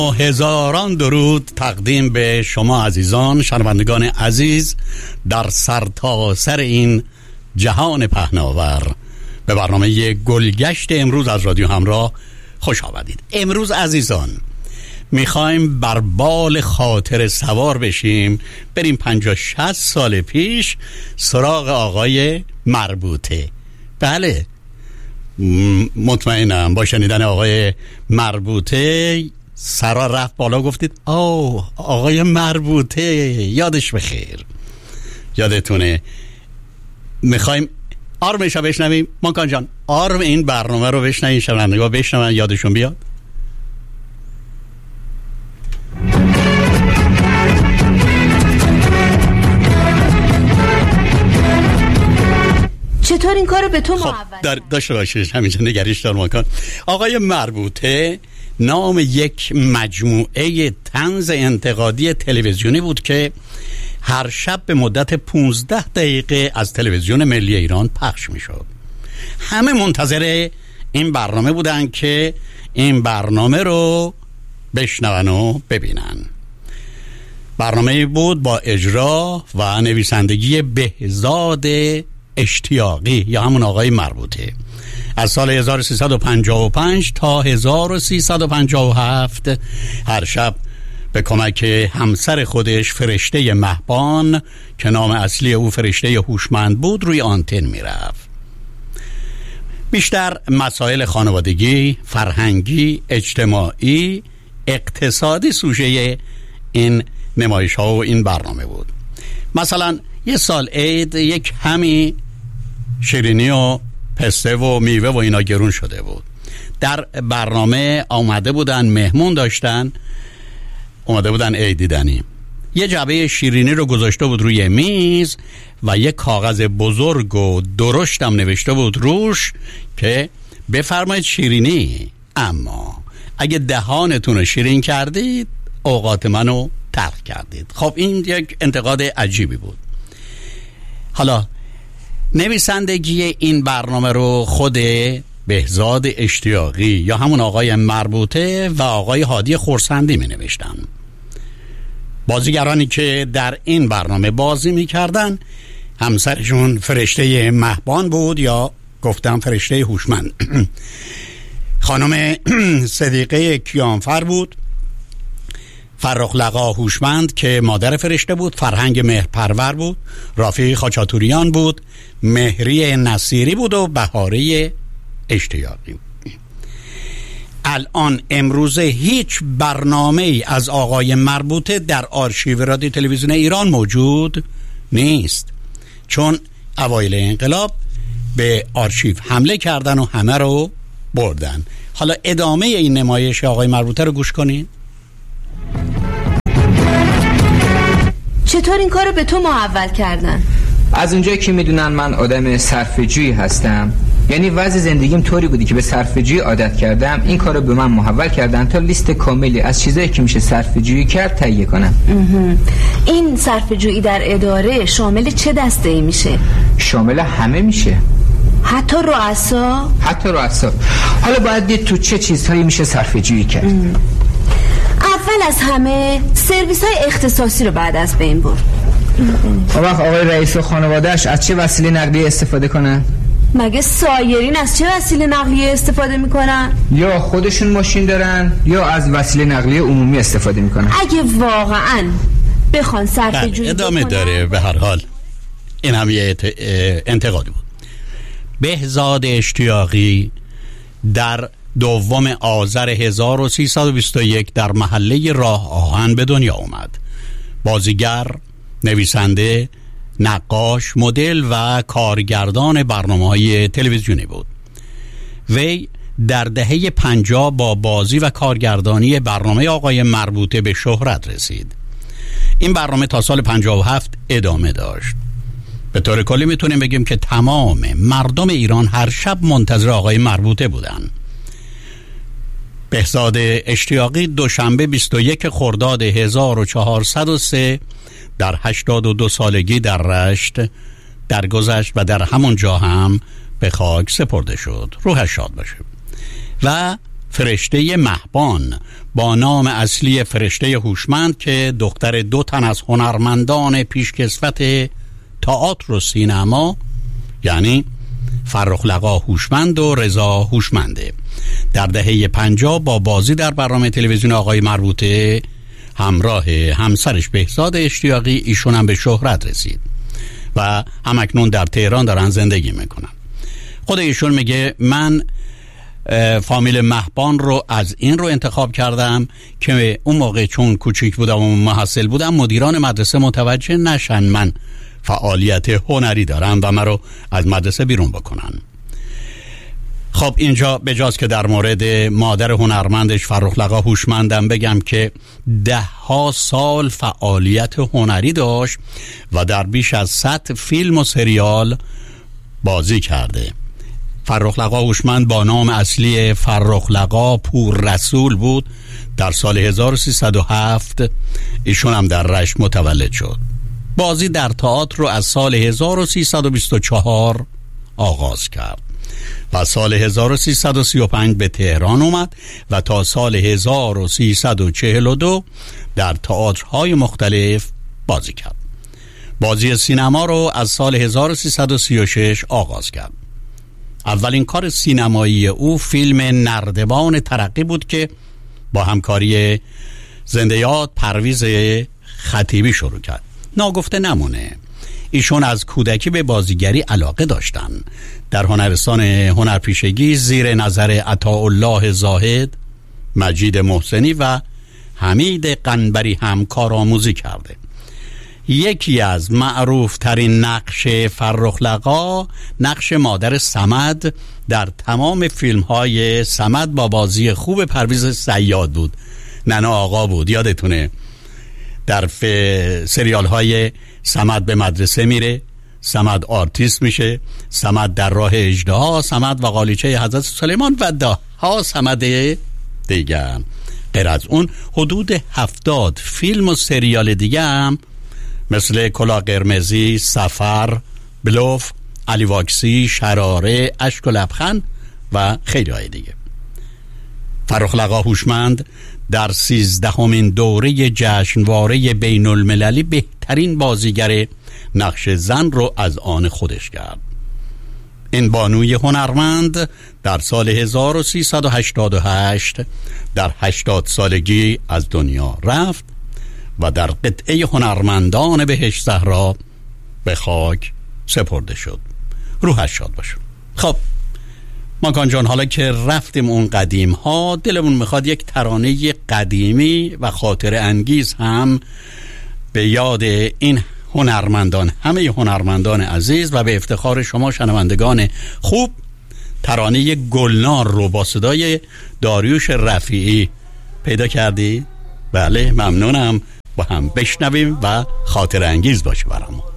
هزاران درود تقدیم به شما عزیزان شنوندگان عزیز در سرتاسر این جهان پهناور به برنامه گلگشت امروز از رادیو همراه خوش آمدید. امروز عزیزان میخوایم بر بال خاطر سوار بشیم، بریم 50-60 سال پیش سراغ آقای مربوطه. بله، مطمئنم با شنیدن آقای مربوطه سرا رفت بالا، گفتید آقای مربوطه یادش بخیر، یادتونه. میخوایم آرمش رو بشنویم. ماکان جان آرم این برنامه رو بشنویم، شنوندگان بشنون یادشون بیاد. چطور این کارو به تو محول داشته باشید همینجا نگریش دار ماکان. آقای مربوطه نام یک مجموعه طنز انتقادی تلویزیونی بود که هر شب به مدت 15 دقیقه از تلویزیون ملی ایران پخش می شد. همه منتظر این برنامه بودن که این برنامه رو بشنون و ببینن. برنامه بود با اجرا و نویسندگی بهزاد اشتیاقی یا همون آقای مربوطه. از سال 1355 تا 1357 هر شب به کمک همسر خودش فرشته مهبان که نام اصلی او فرشته هوشمند بود روی آنتن میرفت. بیشتر مسائل خانوادگی، فرهنگی، اجتماعی، اقتصادی سوژه این نمایش ها و این برنامه بود. مثلا یه سال عید یک همی شیرینی و پسته و میوه و اینا گرون شده بود. در برنامه آمده بودن مهمون داشتن، اومده بودن عید دیدنی. یه جعبه شیرینی رو گذاشته بود روی میز و یه کاغذ بزرگ و درشتم نوشته بود روش که بفرمایید شیرینی، اما اگه دهانتون رو شیرین کردید اوقات منو تلخ کردید. خب این یک انتقاد عجیبی بود. حالا نویسندگی این برنامه رو خود بهزاد اشتیاقی یا همون آقای مربوطه و آقای هادی خرسندی می نوشتن. بازیگرانی که در این برنامه بازی می کردن همسرشون فرشته مهبان بود یا گفتم فرشته هوشمند. خانم صدیقه کیانفر بود، فرخ لقا هوشمند که مادر فرشته بود، فرهنگ مهرپرور بود، رافی خاچاتوریان بود، مهری نصیری بود و بهاره اشتیاقی. الان امروزه هیچ برنامه ای از آقای مربوطه در آرشیو رادیو تلویزیون ایران موجود نیست، چون اوایل انقلاب به آرشیو حمله کردن و همه رو بردن. حالا ادامه این نمایش آقای مربوطه رو گوش کنین. چطور این کارو به تو محول کردن؟ از اونجایی که میدونن من آدم صرفه‌جویی هستم، یعنی وضع زندگیم طوری بودی که به صرفه‌جویی عادت کردم، این کارو به من محول کردن تا لیست کاملی از چیزایی که میشه صرفه‌جویی کرد تهیه کنم. این صرفه‌جویی در اداره شامل چه دسته‌ای میشه؟ شامل همه میشه، حتی رؤسا؟ حتی رؤسا. حالا باید دید تو چه چیزهایی میشه صرفه‌جویی کرد. اول از همه سرویس های اختصاصی رو بعد از بین برد. وقت آقای رئیس و خانواده‌اش از چه وسیله نقلیه استفاده کنن؟ مگه سایرین از چه وسیله نقلیه استفاده میکنن؟ یا خودشون ماشین دارن یا از وسیله نقلیه عمومی استفاده میکنن. اگه واقعا بخوان صرفه‌جویی ادامه داره. به هر حال این هم یه انتقادی بود. بهزاد اشتیاقی در 2 آذر 1321 در محله راه آهن به دنیا اومد. بازیگر، نویسنده، نقاش، مدل و کارگردان برنامه‌های تلویزیونی بود. وی در دهه 50 با بازی و کارگردانی برنامه آقای مربوطه به شهرت رسید. این برنامه تا سال 57 ادامه داشت. به طور کلی میتونیم بگیم که تمام مردم ایران هر شب منتظر آقای مربوطه بودن. بهزاد اشتیاقی دوشنبه 21 خرداد 1403 در 82 سالگی در رشت درگذشت و در همون جا هم به خاک سپرده شد. روحش شاد باشه. و فرشته مهبان با نام اصلی فرشته هوشمند که دختر 2 تن از هنرمندان پیشکسوت تئاتر و سینما یعنی فرخ لقا هوشمند و رضا هوشمنده. در دهه 50 با بازی در برنامه تلویزیون آقای مربوطه همراه همسرش بهزاد اشتیاقی ایشون هم به شهرت رسید و همکنون در تهران دارن زندگی میکنن. خود ایشون میگه من فامیل مهبان رو از این رو انتخاب کردم که اون موقع چون کوچیک بودم و محصل بودم مدیران مدرسه متوجه نشن من فعالیت هنری دارم و من رو از مدرسه بیرون بکنن. خب اینجا بجاست که در مورد مادر هنرمندش فرخ لقا هوشمندم بگم که 10 سال فعالیت هنری داشت و در بیش از 100 فیلم و سریال بازی کرده. فرخ لقا هوشمند با نام اصلی فرخ لقا پور رسول بود. در سال 1307 ایشون هم در رشت متولد شد. بازی در تئاتر رو از سال 1324 آغاز کرد و سال 1335 به تهران اومد و تا سال 1342 در تئاترهای مختلف بازی کرد. بازی سینما رو از سال 1336 آغاز کرد. اولین کار سینمایی او فیلم نردبان ترقی بود که با همکاری زنده یاد پرویز خطیبی شروع کرد. ناگفته نمونه ایشون از کودکی به بازیگری علاقه داشتن. در هنرستان هنرپیشگی زیر نظر عطاالله زاهد، مجید محسنی و حمید قنبری هم کارآموزی کرده. یکی از معروف ترین نقش فرخ لقا نقش مادر صمد در تمام فیلم های صمد با بازی خوب پرویز صیاد بود. ننا آقا بود، یادتونه در سریال های صمد به مدرسه میره، صمد آرتیست میشه، صمد در راه اژدها، صمد و قالیچه حضرت سلیمان و دهها صمد دیگر. غیر از اون حدود 70 فیلم و سریال دیگه هم مثل کلاه قرمزی، سفر، بلوف، علی واکسی، شراره، اشک و لبخند و خیلی های دیگه. فرخ لقا هوشمند در 13مین دوره جشنواره بین المللی بهترین بازیگر نقش زن رو از آن خودش کرد. این بانوی هنرمند در سال 1388 در 80 سالگی از دنیا رفت و در قطعه هنرمندان بهشت زهرا به خاک سپرده شد. روحش شاد باشه. خب ماکان جان، حالا که رفتیم اون قدیم ها، دلمون میخواد یک ترانه قدیمی و خاطر انگیز هم به یاد این هنرمندان، همه هنرمندان عزیز و به افتخار شما شنوندگان خوب، ترانه گلنار رو با صدای داریوش رفیعی پیدا کردی؟ بله ممنونم. با هم بشنویم و خاطر انگیز باشه برامون.